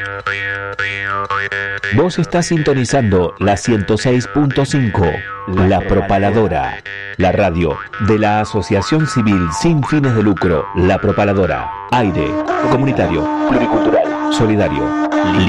Vos estás sintonizando la 106.5, La Propaladora, la radio de la Asociación Civil Sin Fines de Lucro, La Propaladora. Aire comunitario, pluricultural, solidario.